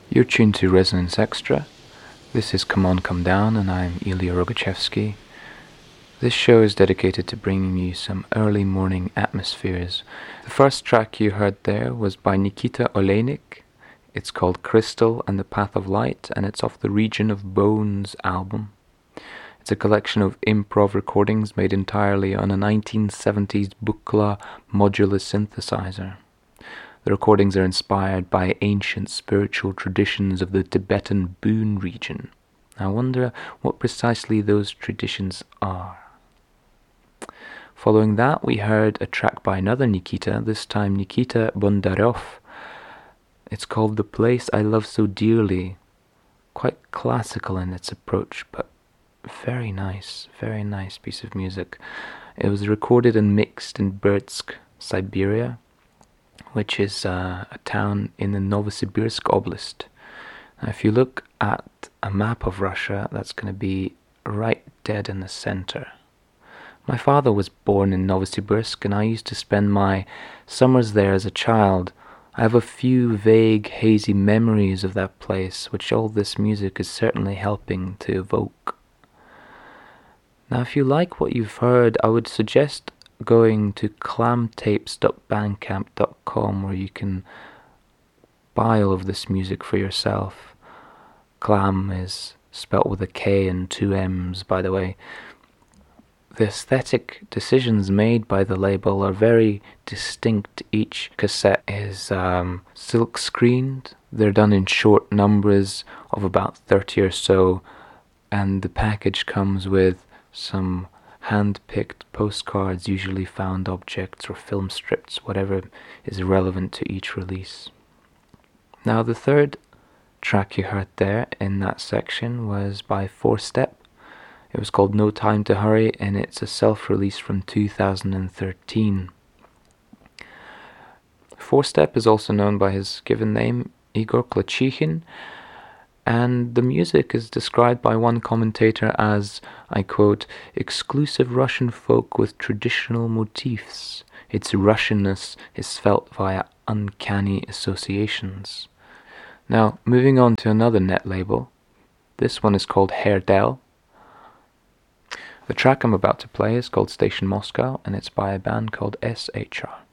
You're tuned to Resonance Extra. This is Come On, Come Down, and I'm Ilya Rogachevsky. This show is dedicated to bringing you some early morning atmospheres. The first track you heard there was by Nikita Oleynik. It's called Crystal and the Path of Light, and it's off the Region of Bones album. It's a collection of improv recordings made entirely on a 1970s Buchla modular synthesizer. The recordings are inspired by ancient spiritual traditions of the Tibetan Boon region. I wonder what precisely those traditions are. Following that, we heard a track by another Nikita, this time Nikita Bondarev. It's called The Place I Love So Dearly. Quite classical in its approach, but very nice piece of music. It was recorded and mixed in Berdsk, Siberia, which is a town in the Novosibirsk Oblast. Now, if you look at a map of Russia, that's going to be right dead in the center. My father was born in Novosibirsk, and I used to spend my summers there as a child. I have a few vague, hazy memories of that place, which all this music is certainly helping to evoke. Now, if you like what you've heard, I would suggest going to clamtapes.bandcamp.com, where you can buy all of this music for yourself. Clam is spelt with a K and two M's, by the way. The aesthetic decisions made by the label are very distinct. Each cassette is silk screened. They're done in short numbers of about 30 or so, and the package comes with some hand-picked postcards, usually found objects or film strips, whatever is relevant to each release. Now, the third track you heard there in that section was by Four Step. It was called No Time to Hurry, and it's a self-release from 2013. Four Step is also known by his given name, Igor Klachikhin, and the music is described by one commentator as, I quote, exclusive Russian folk with traditional motifs. Its Russianness is felt via uncanny associations. Now, moving on to another net label. This one is called Herdel. The track I'm about to play is called Station Moscow, and it's by a band called SHR.